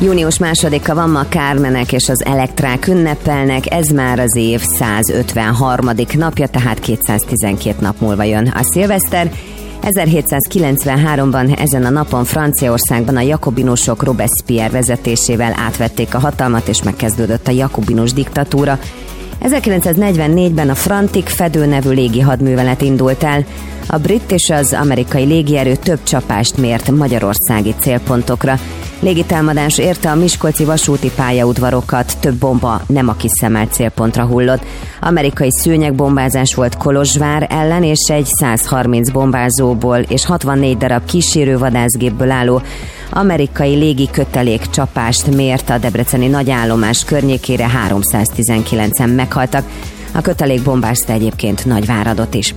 Június 2-a van ma, Carmenek és az Elektrák ünnepelnek, ez már az év 153. napja, tehát 212 nap múlva jön a szilveszter. 1793-ban ezen a napon Franciaországban a jakobinusok Robespierre vezetésével átvették a hatalmat, és megkezdődött a jakobinus diktatúra. 1944-ben a Frantic Fedő nevű légihadművelet indult el. A brit és az amerikai légierő több csapást mért magyarországi célpontokra. Légitámadás érte a miskolci vasúti pályaudvarokat, több bomba nem a kiszemelt célpontra hullott. Amerikai szőnyegbombázás volt Kolozsvár ellen, és egy 130 bombázóból és 64 darab kísérő vadászgépből álló amerikai légi kötelék csapást mért a debreceni nagyállomás környékére, 319-en meghaltak. A kötelék bombázta egyébként Nagyváradot is.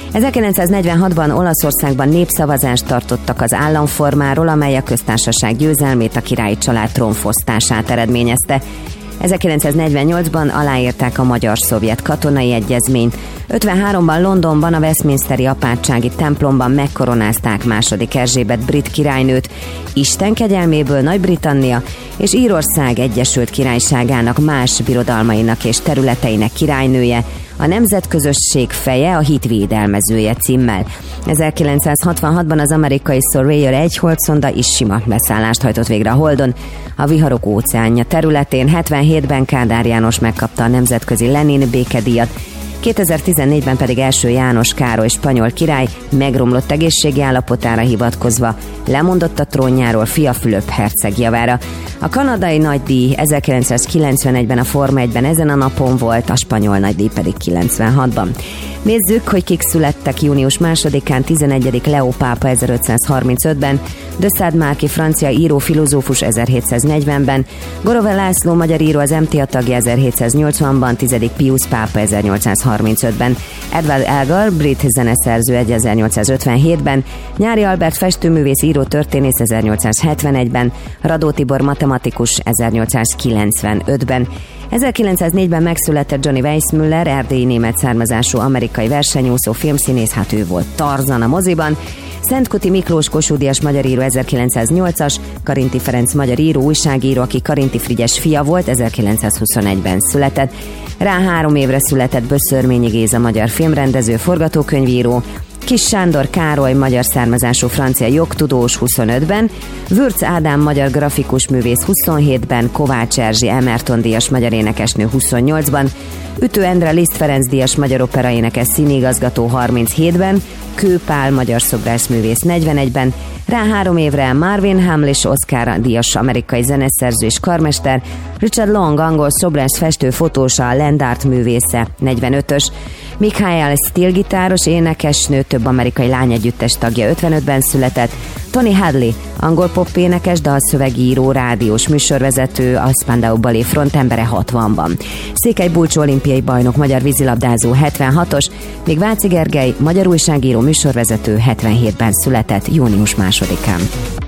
1946-ban Olaszországban népszavazást tartottak az államformáról, amely a köztársaság győzelmét, a királyi család trónfosztását eredményezte. 1948-ban aláírták a magyar-szovjet katonai egyezményt. 53-ban Londonban a Westminsteri apátsági templomban megkoronázták II. Erzsébet brit királynőt. Isten kegyelméből Nagy-Britannia és Írország Egyesült Királyságának más birodalmainak és területeinek királynője, a nemzetközösség feje, a hit védelmezője címmel. 1966-ban az amerikai Surveyor 1 holdszonda is sima beszállást hajtott végre a Holdon, a viharok óceánja területén. 77-ben Kádár János megkapta a nemzetközi Lenin békedíjat, 2014-ben pedig első János Károly spanyol király megromlott egészségi állapotára hivatkozva lemondott a trónjáról fia Fülöp herceg javára. A kanadai nagydíj 1991-ben a Forma 1-ben ezen a napon volt, a spanyol nagydíj pedig 96-ban. Nézzük, hogy kik születtek június 2-án. 11. Leó pápa 1535-ben, de Sade Márki francia író filozófus 1740-ben, Gorove László magyar író az MTA tagja 1780-ban, 10. Pius pápa 1835-ben, Edward Elgar brit zeneszerző 1857-ben, Nyári Albert festőművész író történész 1871-ben, Radó Tibor matematikus 1895-ben. 1904-ben megszületett Johnny Weissmuller, erdélyi német származású amerikai versenyúszó, filmszínész, hát ő volt Tarzan a moziban. Szentkuti Miklós Kossuth Díjas magyar író 1908-as, Karinti Ferenc magyar író, újságíró, aki Karinti Frigyes fia volt, 1921-ben született. Rá 3 évre született Böszörményi Géza magyar filmrendező, forgatókönyvíró, Kiss Sándor Károly magyar származású francia jogtudós 25-ben, Würz Ádám magyar grafikus művész 27-ben, Kovács Erzsi Emerton díjas magyar énekesnő 28-ban, Ütő Endre Liszt Ferenc díjas magyar operaénekes színigazgató 37-ben, Kő Pál magyar szobrászművész 41-ben, rá 3 évre Marvin Hamlish Oscar díjas amerikai zeneszerző és karmester, Richard Long angol szobrász, festő, fotós, a Land Art művésze 45-ös, Michael Steele gitáros, énekesnő, több amerikai lányegyüttes tagja 55-ben született, Tony Hadley angol pop énekes, dalszövegíró, rádiós műsorvezető, a Spandau Ballet frontembere 60-ban. Székely Bulcsú olimpiai bajnok magyar vízilabdázó 76-os, míg Váci Gergely magyar újságíró, műsorvezető 77-ben született június 2-án.